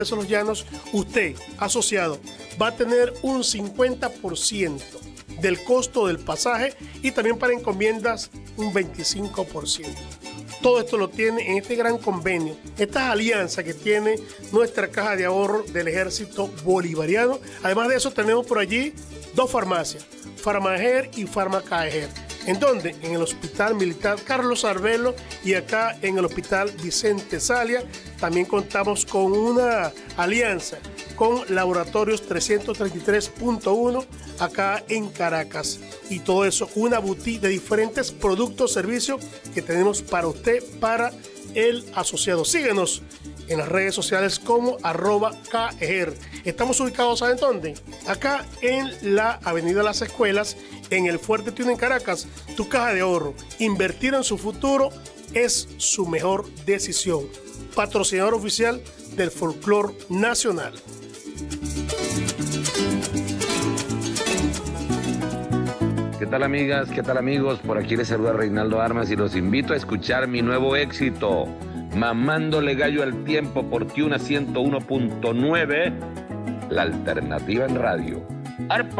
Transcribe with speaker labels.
Speaker 1: de los Llanos, usted, asociado, va a tener un 50% del costo del pasaje y también para encomiendas un 25%. Todo esto lo tiene en este gran convenio, esta alianza que tiene nuestra caja de ahorro del Ejército Bolivariano. Además de eso, tenemos por allí dos farmacias, Farmajer y Farmacaejer. ¿En dónde? En el Hospital Militar Carlos Arbelo y acá en el Hospital Vicente Salia. También contamos con una alianza con Laboratorios 333.1 acá en Caracas. Y todo eso, una boutique de diferentes productos, servicios que tenemos para usted, para el asociado. Síguenos en las redes sociales como @KER. Estamos ubicados, ¿saben dónde? Acá en la Avenida Las Escuelas, en el Fuerte Tune en Caracas. Tu caja de ahorro. Invertir en su futuro es su mejor decisión. Patrocinador oficial del folclore nacional.
Speaker 2: ¿Qué tal, amigas? ¿Qué tal, amigos? Por aquí les saluda Reinaldo Armas y los invito a escuchar mi nuevo éxito, Mamándole Gallo al Tiempo, por Tuna 101.9, la alternativa en radio. ¡Arpa!